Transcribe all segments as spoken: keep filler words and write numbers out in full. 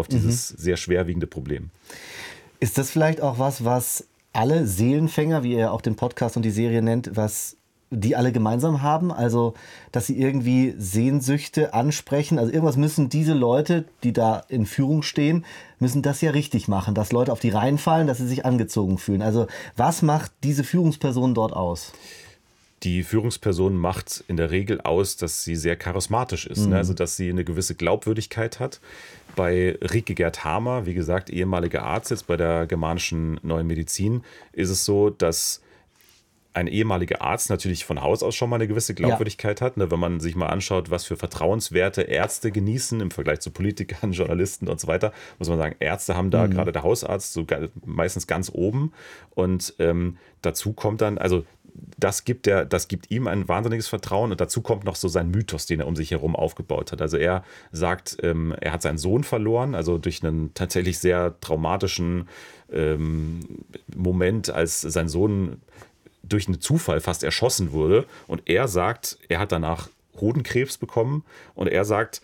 auf dieses mhm. sehr schwerwiegende Problem. Ist das vielleicht auch was, was alle Seelenfänger, wie ihr auch den Podcast und die Serie nennt, was die alle gemeinsam haben? Also, dass sie irgendwie Sehnsüchte ansprechen. Also irgendwas müssen diese Leute, die da in Führung stehen, müssen das ja richtig machen, dass Leute auf die Reihen fallen, dass sie sich angezogen fühlen. Also was macht diese Führungsperson dort aus? Die Führungsperson macht in der Regel aus, dass sie sehr charismatisch ist, mhm. ne? Also dass sie eine gewisse Glaubwürdigkeit hat. Bei Rieke Gerd Hamer, wie gesagt, ehemaliger Arzt jetzt bei der Germanischen Neuen Medizin, ist es so, dass ein ehemaliger Arzt natürlich von Haus aus schon mal eine gewisse Glaubwürdigkeit ja. hat. Ne? Wenn man sich mal anschaut, was für Vertrauenswerte Ärzte genießen im Vergleich zu Politikern, Journalisten und so weiter, muss man sagen, Ärzte haben da mhm. gerade der Hausarzt so meistens ganz oben. Und ähm, dazu kommt dann, also das gibt, der, das gibt ihm ein wahnsinniges Vertrauen und dazu kommt noch so sein Mythos, den er um sich herum aufgebaut hat. Also er sagt, ähm, er hat seinen Sohn verloren, also durch einen tatsächlich sehr traumatischen ähm, Moment, als sein Sohn durch einen Zufall fast erschossen wurde. Und er sagt, er hat danach Hodenkrebs bekommen und er sagt,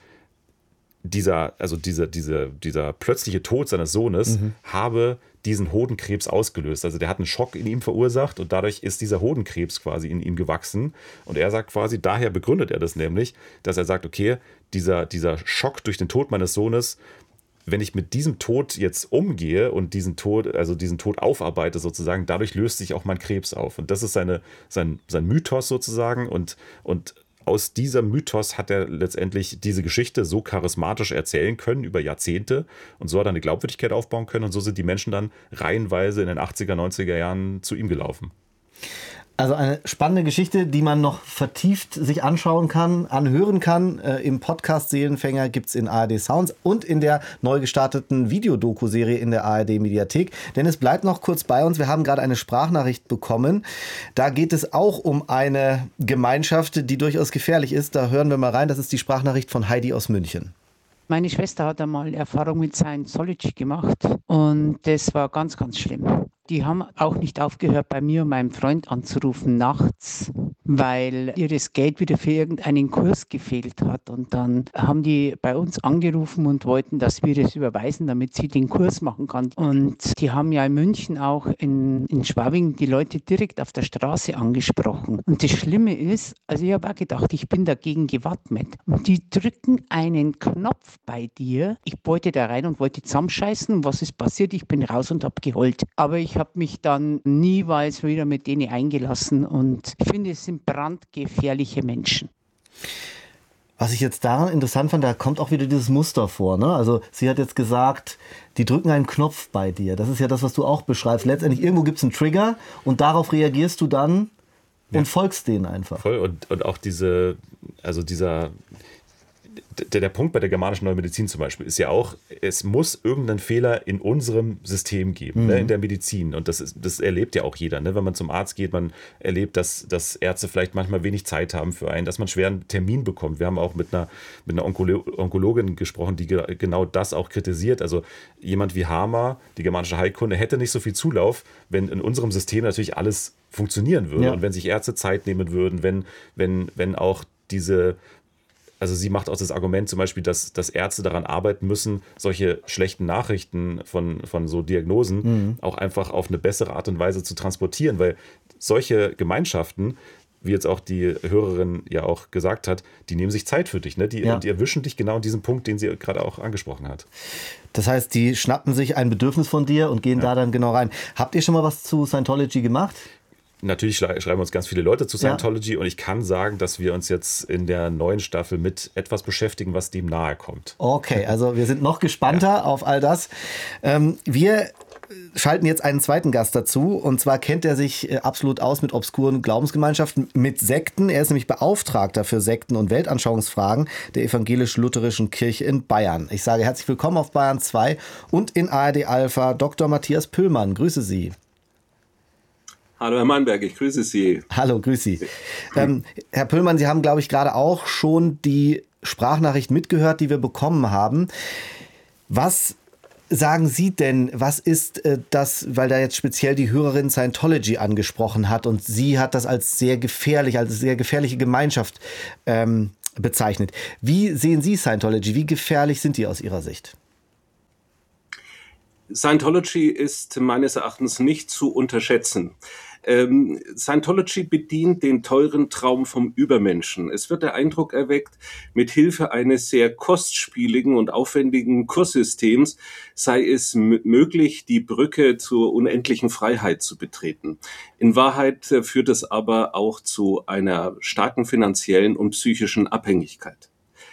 dieser, also dieser, dieser, dieser plötzliche Tod seines Sohnes mhm. habe diesen Hodenkrebs ausgelöst. Also der hat einen Schock in ihm verursacht und dadurch ist dieser Hodenkrebs quasi in ihm gewachsen. Und er sagt quasi, daher begründet er das nämlich, dass er sagt, okay, dieser, dieser Schock durch den Tod meines Sohnes, wenn ich mit diesem Tod jetzt umgehe und diesen Tod, also diesen Tod aufarbeite sozusagen, dadurch löst sich auch mein Krebs auf. Und das ist seine, sein, sein Mythos sozusagen. Und, und aus diesem Mythos hat er letztendlich diese Geschichte so charismatisch erzählen können über Jahrzehnte. Und so hat er eine Glaubwürdigkeit aufbauen können. Und so sind die Menschen dann reihenweise in den achtziger, neunziger Jahren zu ihm gelaufen. Also eine spannende Geschichte, die man noch vertieft sich anschauen kann, anhören kann. Äh, Im Podcast Seelenfänger gibt es in A R D Sounds und in der neu gestarteten Videodoku-Serie in der A R D Mediathek. Denn es bleibt noch kurz bei uns. Wir haben gerade eine Sprachnachricht bekommen. Da geht es auch um eine Gemeinschaft, die durchaus gefährlich ist. Da hören wir mal rein. Das ist die Sprachnachricht von Heidi aus München. Meine Schwester hat einmal Erfahrung mit Scientology gemacht und das war ganz, ganz schlimm. Die haben auch nicht aufgehört, bei mir und meinem Freund anzurufen nachts, weil ihr das Geld wieder für irgendeinen Kurs gefehlt hat. Und dann haben die bei uns angerufen und wollten, dass wir das überweisen, damit sie den Kurs machen kann. Und die haben ja in München auch in, in Schwabing die Leute direkt auf der Straße angesprochen. Und das Schlimme ist, also ich habe auch gedacht, ich bin dagegen gewappnet. Und die drücken einen Knopf bei dir. Ich wollte da rein und wollte zusammenscheißen. Und was ist passiert? Ich bin raus und habe geheult. Aber ich habe mich dann niemals wieder mit denen eingelassen und ich finde, es sind brandgefährliche Menschen. Was ich jetzt daran interessant fand, da kommt auch wieder dieses Muster vor, ne? Also sie hat jetzt gesagt, die drücken einen Knopf bei dir. Das ist ja das, was du auch beschreibst. Letztendlich irgendwo gibt es einen Trigger und darauf reagierst du dann und ja. folgst denen einfach. Voll und, und auch diese, also dieser Der, der Punkt bei der Germanischen Neuen Medizin zum Beispiel ist ja auch, es muss irgendeinen Fehler in unserem System geben, mhm. ne, in der Medizin. Und das, ist, das erlebt ja auch jeder. Ne? Wenn man zum Arzt geht, man erlebt, dass, dass Ärzte vielleicht manchmal wenig Zeit haben für einen, dass man schwer einen Termin bekommt. Wir haben auch mit einer, mit einer Onkolo- Onkologin gesprochen, die ge- genau das auch kritisiert. Also jemand wie Hamer, die germanische Heilkunde, hätte nicht so viel Zulauf, wenn in unserem System natürlich alles funktionieren würde. Ja. Und wenn sich Ärzte Zeit nehmen würden, wenn, wenn, wenn auch diese... Also sie macht auch das Argument zum Beispiel, dass, dass Ärzte daran arbeiten müssen, solche schlechten Nachrichten von, von so Diagnosen mhm. auch einfach auf eine bessere Art und Weise zu transportieren, weil solche Gemeinschaften, wie jetzt auch die Hörerin ja auch gesagt hat, die nehmen sich Zeit für dich, ne? Die, ja. die erwischen dich genau an diesem Punkt, den sie gerade auch angesprochen hat. Das heißt, die schnappen sich ein Bedürfnis von dir und gehen ja. da dann genau rein. Habt ihr schon mal was zu Scientology gemacht? Natürlich schreiben uns ganz viele Leute zu Scientology ja. und ich kann sagen, dass wir uns jetzt in der neuen Staffel mit etwas beschäftigen, was dem nahe kommt. Okay, also wir sind noch gespannter ja. auf all das. Ähm, wir schalten jetzt einen zweiten Gast dazu und zwar kennt er sich äh, absolut aus mit obskuren Glaubensgemeinschaften, mit Sekten. Er ist nämlich Beauftragter für Sekten- und Weltanschauungsfragen der evangelisch-lutherischen Kirche in Bayern. Ich sage herzlich willkommen auf Bayern zwei und in A R D Alpha Doktor Matthias Pöllmann. Grüße Sie. Hallo Herr Mannberg, ich grüße Sie. Hallo, grüße Sie. Ähm, Herr Pöllmann, Sie haben, glaube ich, gerade auch schon die Sprachnachricht mitgehört, die wir bekommen haben. Was sagen Sie denn, was ist äh, das, weil da jetzt speziell die Hörerin Scientology angesprochen hat und sie hat das als sehr gefährlich, als sehr gefährliche Gemeinschaft ähm, bezeichnet. Wie sehen Sie Scientology? Wie gefährlich sind die aus Ihrer Sicht? Scientology ist meines Erachtens nicht zu unterschätzen. Ähm, Scientology bedient den teuren Traum vom Übermenschen. Es wird der Eindruck erweckt, mit Hilfe eines sehr kostspieligen und aufwendigen Kurssystems sei es m- möglich, die Brücke zur unendlichen Freiheit zu betreten. In Wahrheit äh, führt es aber auch zu einer starken finanziellen und psychischen Abhängigkeit.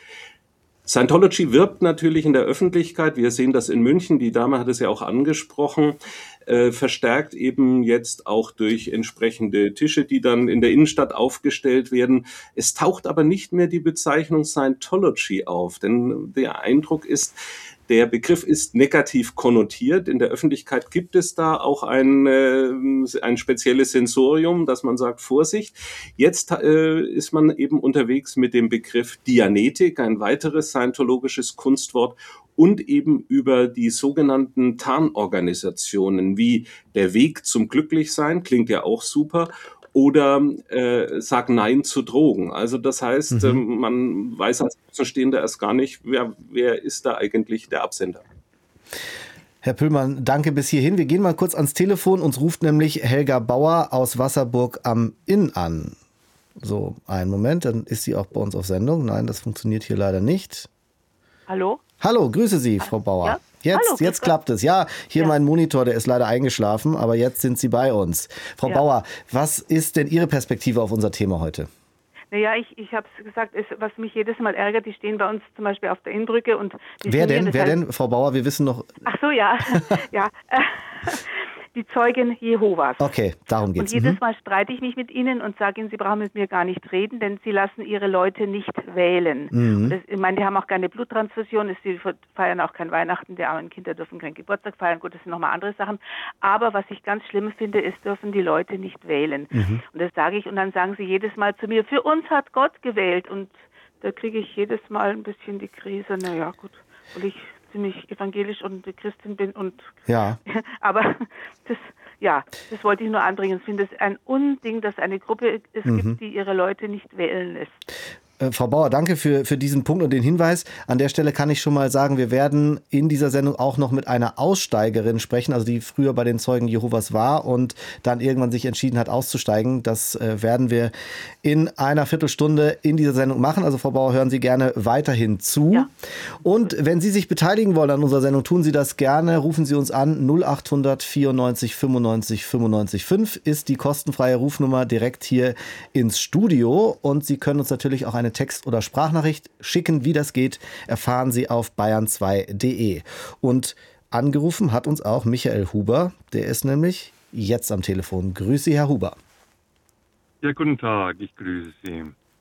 Scientology wirbt natürlich in der Öffentlichkeit, wir sehen das in München, die Dame hat es ja auch angesprochen, äh, verstärkt eben jetzt auch durch entsprechende Tische, die dann in der Innenstadt aufgestellt werden. Es taucht aber nicht mehr die Bezeichnung Scientology auf, denn der Eindruck ist, der Begriff ist negativ konnotiert. In der Öffentlichkeit gibt es da auch ein, äh, ein spezielles Sensorium, dass man sagt, Vorsicht. Jetzt äh, ist man eben unterwegs mit dem Begriff Dianetik, ein weiteres scientologisches Kunstwort, und eben über die sogenannten Tarnorganisationen wie der Weg zum Glücklichsein, klingt ja auch super, oder äh, sag Nein zu Drogen. Also das heißt, Mhm. ähm, man weiß als Außenstehender erst gar nicht, wer, wer ist da eigentlich der Absender. Herr Püllmann, danke bis hierhin. Wir gehen mal kurz ans Telefon. Uns ruft nämlich Helga Bauer aus Wasserburg am Inn an. So, einen Moment, dann ist sie auch bei uns auf Sendung. Nein, das funktioniert hier leider nicht. Hallo? Hallo, grüße Sie, Frau Bauer. Ja? Jetzt, Hallo, jetzt grüß klappt es. Ja, hier Ja. mein Monitor, der ist leider eingeschlafen, aber jetzt sind Sie bei uns. Frau Ja. Bauer, was ist denn Ihre Perspektive auf unser Thema heute? Naja, ich, ich habe es gesagt, es, was mich jedes Mal ärgert, die stehen bei uns zum Beispiel auf der Innbrücke und die Wer sinnieren, denn? das Wer heißt- denn? Frau Bauer, wir wissen noch. Ach so, ja, ja, äh, die Zeugen Jehovas. Okay, darum Und geht's. jedes Mhm. Mal streite ich mich mit ihnen und sage ihnen, sie brauchen mit mir gar nicht reden, denn sie lassen ihre Leute nicht wählen. Mhm. Und das, ich meine, die haben auch keine Bluttransfusion, es- sie feiern auch kein Weihnachten, die armen Kinder dürfen keinen Geburtstag feiern, gut, das sind nochmal andere Sachen. Aber was ich ganz schlimm finde, ist, dürfen die Leute nicht wählen. Mhm. Und das sage ich und dann sagen sie jedes Mal zu mir, für uns hat Gott gewählt. Und da kriege ich jedes Mal ein bisschen die Krise, naja gut, weil ich ziemlich evangelisch und Christin bin und Ja. aber das, ja, das wollte ich nur anbringen. Ich finde es ein Unding, dass eine Gruppe es Mhm. gibt, die ihre Leute nicht wählen lässt. Äh, Frau Bauer, danke für, für diesen Punkt und den Hinweis. An der Stelle kann ich schon mal sagen, wir werden in dieser Sendung auch noch mit einer Aussteigerin sprechen, also die früher bei den Zeugen Jehovas war und dann irgendwann sich entschieden hat auszusteigen. Das äh, werden wir in einer Viertelstunde in dieser Sendung machen. Also Frau Bauer, hören Sie gerne weiterhin zu. Ja. Und wenn Sie sich beteiligen wollen an unserer Sendung, tun Sie das gerne. Rufen Sie uns an. null acht hundert vierundneunzig fünfundneunzig fünfundneunzig fünf ist die kostenfreie Rufnummer direkt hier ins Studio. Und Sie können uns natürlich auch eine Text- oder Sprachnachricht schicken. Wie das geht, erfahren Sie auf bayern zwei punkt de. Und angerufen hat uns auch Michael Huber. Der ist nämlich jetzt am Telefon. Grüße Sie, Herr Huber. Ja, guten Tag, ich grüße Sie.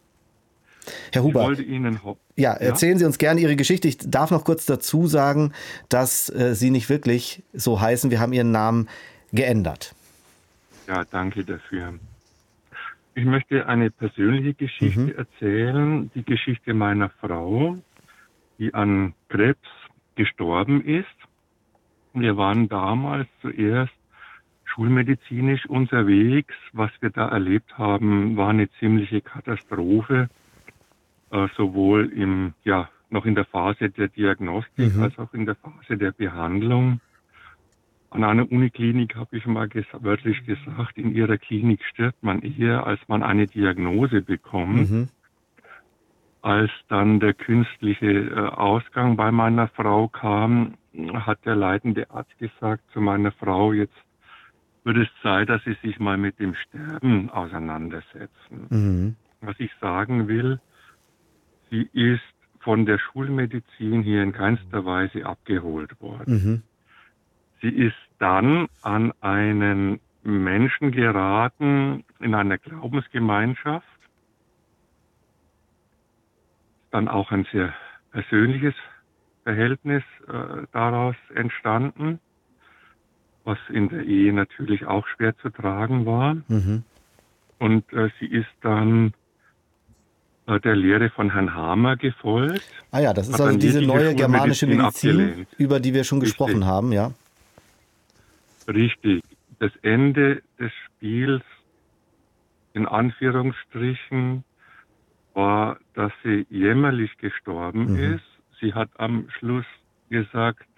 Herr Ich Huber, wollte Ihnen ho- ja, erzählen Sie uns gerne Ihre Geschichte. Ich darf noch kurz dazu sagen, dass äh, Sie nicht wirklich so heißen. Wir haben Ihren Namen geändert. Ja, danke dafür. Ich möchte eine persönliche Geschichte Mhm. erzählen, die Geschichte meiner Frau, die an Krebs gestorben ist. Wir waren damals zuerst schulmedizinisch unterwegs. Was wir da erlebt haben, war eine ziemliche Katastrophe, äh, sowohl im, ja, noch in der Phase der Diagnostik Mhm. als auch in der Phase der Behandlung. An einer Uniklinik habe ich mal ges- wörtlich gesagt, in ihrer Klinik stirbt man eher, als man eine Diagnose bekommt. Mhm. Als dann der künstliche äh, Ausgang bei meiner Frau kam, hat der leitende Arzt gesagt zu meiner Frau, jetzt wird es Zeit, dass Sie sich mal mit dem Sterben auseinandersetzen. Mhm. Was ich sagen will, sie ist von der Schulmedizin hier in keinster Weise abgeholt worden. Mhm. Sie ist dann an einen Menschen geraten in einer Glaubensgemeinschaft, dann auch ein sehr persönliches Verhältnis äh, daraus entstanden, was in der Ehe natürlich auch schwer zu tragen war. Mhm. Und äh, sie ist dann äh, der Lehre von Herrn Hamer gefolgt. Ah ja, das ist Hat also dann diese jegliche neue germanische Schulmedizin Medizin, abgelehnt. über die wir schon Richtig. gesprochen haben, ja. Richtig. Das Ende des Spiels, in Anführungsstrichen, war, dass sie jämmerlich gestorben Mhm. ist. Sie hat am Schluss gesagt,